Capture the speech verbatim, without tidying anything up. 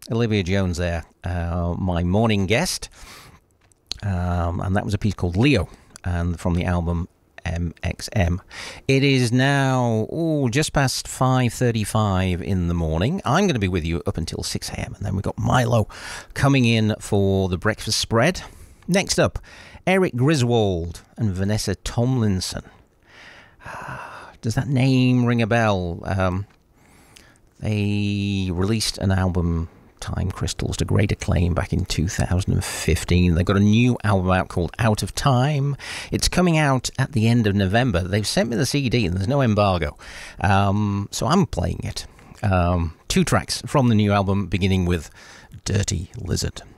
Olivia Jones there, uh, my morning guest. Um, and that was a piece called Leo, and from the album M X M. It is now ooh, just past five thirty-five in the morning. I'm going to be with you up until six a.m. And then we've got Milo coming in for the breakfast spread. Next up, Eric Griswold and Vanessa Tomlinson. Does that name ring a bell? Um, they released an album, Time Crystals, to great acclaim back in two thousand fifteen. They've got a new album out called Out of Time. It's coming out at the end of November. They've sent me the C D and there's no embargo. Um, so I'm playing it. Um, two tracks from the new album, beginning with Dirty Lizard.